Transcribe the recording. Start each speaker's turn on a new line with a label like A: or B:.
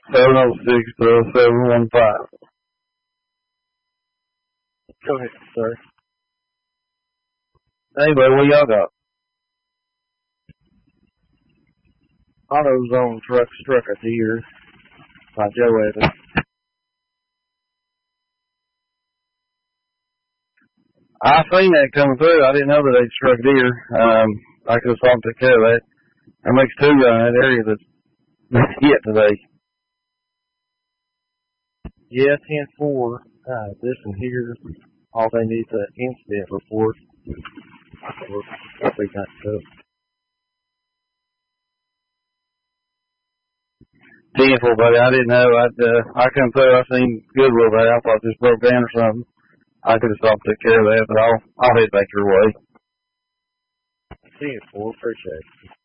A: 706-715.
B: Go ahead, sir.
A: Anyway, what y'all got?
B: AutoZone truck struck a deer by Joe Evans.
A: I seen that coming through. I didn't know that they struck deer. I could have thought took care of that. There makes two in that area that's hit today.
B: Yeah, 10-4. This one here, all they need is an incident report. I'll be nice up.
A: 10-4, buddy. I didn't know. I come through. I seen Goodwill there. I thought this broke down or something. I could have stopped, took care of that, but I'll head back your way.
B: 10-4, appreciate it.